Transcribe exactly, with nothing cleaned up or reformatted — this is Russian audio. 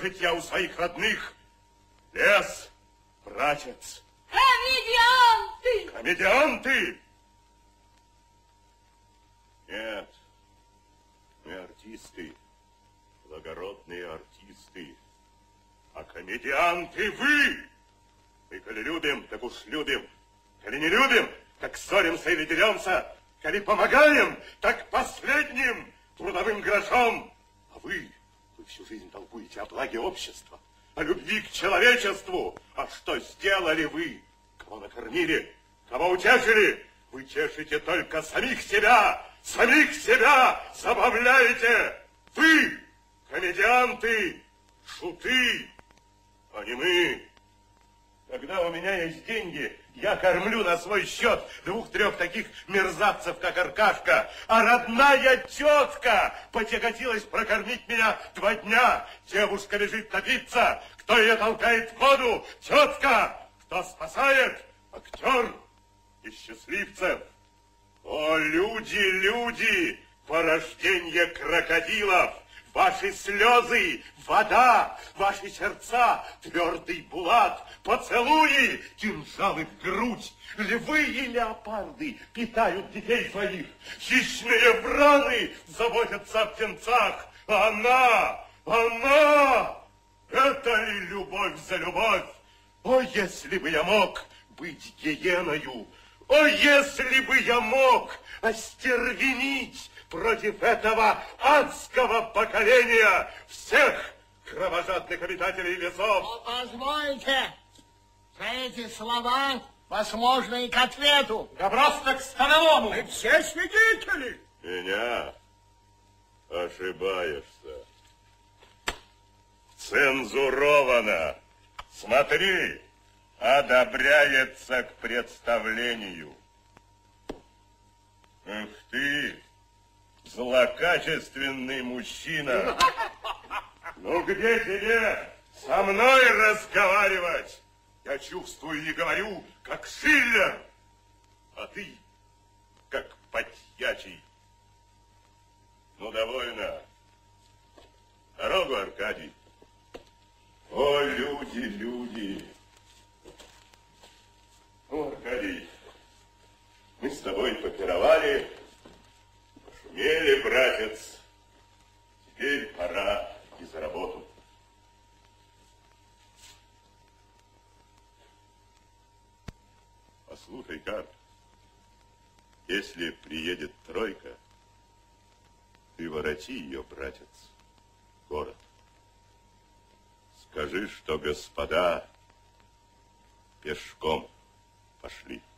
житья у своих родных. Лес, братец. Комедианты! Комедианты! Нет, мы артисты, благородные артисты. А комедианты вы! Мы, коли любим, так уж любим. Коли не любим, так ссоримся или деремся. Коли помогаем, так последним трудовым грошом. А вы, вы всю жизнь толкуете о благе общества, о любви к человечеству. А что сделали вы? Кого накормили? Кого утешили? Вы тешите только самих себя. Самих себя забавляете. Вы, комедианты, шуты, а не мы. Когда у меня есть деньги, я кормлю на свой счет двух-трех таких мерзавцев, как Аркашка. А родная тетка потяготилась прокормить меня два дня. Девушка лежит напиться. Кто ее толкает в воду? Тетка. Кто спасает? Актер и счастливцев. О, люди, люди, порождение крокодилов! Ваши слезы, вода, ваши сердца, твердый булат, поцелуи, кинжалы в грудь, львы и леопарды питают детей своих, хищные враны заботятся о птенцах, а она, она, это ли любовь за любовь? О, если бы я мог быть гиеною, о, если бы я мог остервенить против этого адского поколения всех кровожадных обитателей лесов. Позвольте, за эти слова возможно и к ответу. Да просто к становому. Мы все свидетели. Меня ошибаешься. Цензуровано. Смотри, одобряется к представлению. Эх ты, злокачественный мужчина. Ну где тебе со мной разговаривать? Я чувствую и говорю, как Шиллер, а ты, как подьячий. Ну, довольно. Дорогу, Аркадий. О, люди, люди. Ну, Аркадий, мы с тобой попировали, пошумели, братец. Теперь пора и за работу. Послушай, Карп, если приедет тройка, ты вороти ее, братец, в город. Скажи, что господа пешком пошли.